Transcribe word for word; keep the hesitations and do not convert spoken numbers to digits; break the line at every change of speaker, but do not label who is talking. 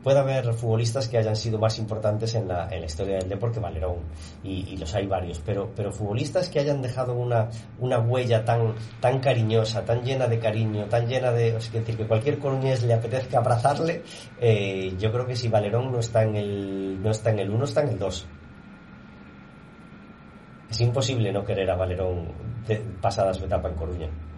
puede haber futbolistas que hayan sido más importantes en la, en la historia del deporte que Valerón, y, y los hay varios, pero, pero futbolistas que hayan dejado una, una huella tan, tan cariñosa, tan llena de cariño, tan llena de, es decir, que cualquier coruñés le apetezca abrazarle, eh, yo creo que si Valerón no está en el no está en el uno, está en el dos. Es imposible no querer a Valerón de, pasada su etapa en Coruña.